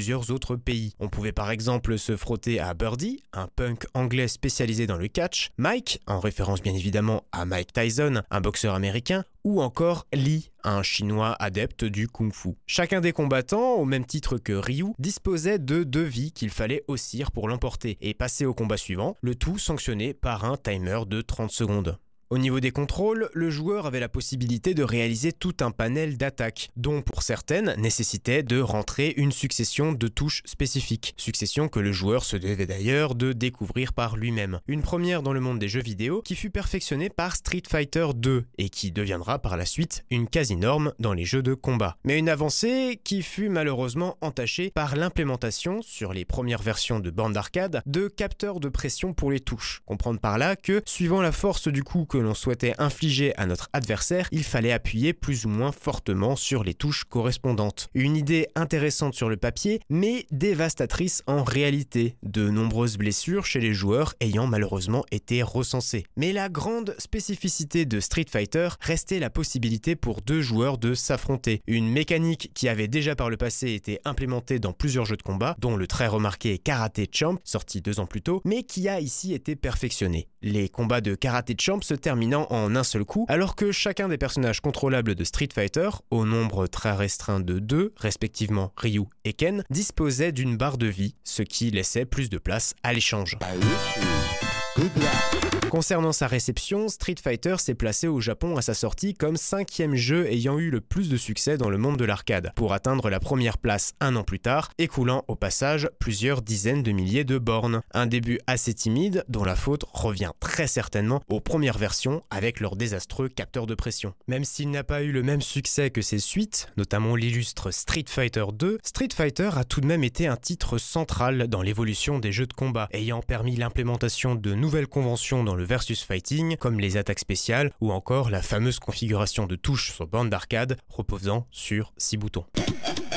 plusieurs autres pays. On pouvait par exemple se frotter à Birdie, un punk anglais spécialisé dans le catch, Mike, en référence bien évidemment à Mike Tyson, un boxeur américain, ou encore Lee, un chinois adepte du kung-fu. Chacun des combattants, au même titre que Ryu, disposait de 2 vies qu'il fallait haussir pour l'emporter et passer au combat suivant, le tout sanctionné par un timer de 30 secondes. Au niveau des contrôles, le joueur avait la possibilité de réaliser tout un panel d'attaques, dont pour certaines nécessitait de rentrer une succession de touches spécifiques, succession que le joueur se devait d'ailleurs de découvrir par lui-même. Une première dans le monde des jeux vidéo qui fut perfectionnée par Street Fighter 2 et qui deviendra par la suite une quasi-norme dans les jeux de combat. Mais une avancée qui fut malheureusement entachée par l'implémentation, sur les premières versions de bornes d'arcade, de capteurs de pression pour les touches. Comprendre par là que, suivant la force du coup que l'on souhaitait infliger à notre adversaire, il fallait appuyer plus ou moins fortement sur les touches correspondantes. Une idée intéressante sur le papier, mais dévastatrice en réalité, de nombreuses blessures chez les joueurs ayant malheureusement été recensées. Mais la grande spécificité de Street Fighter restait la possibilité pour 2 joueurs de s'affronter. Une mécanique qui avait déjà par le passé été implémentée dans plusieurs jeux de combat, dont le très remarqué Karate Champ, sorti 2 ans plus tôt, mais qui a ici été perfectionné. Les combats de Karate Champ se terminant en un seul coup, alors que chacun des personnages contrôlables de Street Fighter, au nombre très restreint de 2, respectivement Ryu et Ken, disposait d'une barre de vie, ce qui laissait plus de place à l'échange. Concernant sa réception, Street Fighter s'est placé au Japon à sa sortie comme 5e jeu ayant eu le plus de succès dans le monde de l'arcade, pour atteindre la première place 1 an plus tard, écoulant au passage plusieurs dizaines de milliers de bornes. Un début assez timide, dont la faute revient très certainement aux premières versions avec leurs désastreux capteurs de pression. Même s'il n'a pas eu le même succès que ses suites, notamment l'illustre Street Fighter 2, Street Fighter a tout de même été un titre central dans l'évolution des jeux de combat, ayant permis l'implémentation de nouvelles conventions dans le versus fighting, comme les attaques spéciales ou encore la fameuse configuration de touches sur borne d'arcade reposant sur 6 boutons.